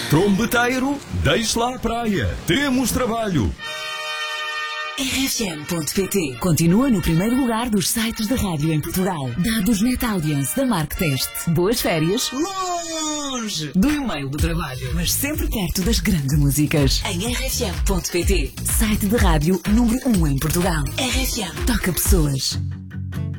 Trombeteiro, deixe lá a praia. Temos trabalho. RFM.pt continua no primeiro lugar dos sites de rádio em Portugal. Dados Net Audience da Mark Test. Boas férias, longe do e-mail do trabalho, mas sempre perto das grandes músicas. Em RFM.pt, site de rádio número 1 em Portugal. RFM toca pessoas.